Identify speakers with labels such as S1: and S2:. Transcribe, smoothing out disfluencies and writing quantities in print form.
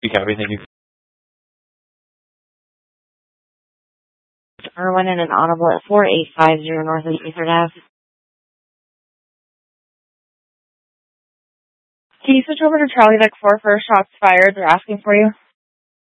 S1: Copy, thank you.
S2: Irwin and an audible at 4850 Northeast Eastern Ave. Can you switch over to Charlie Vic 4 for shots fired? They're asking for you.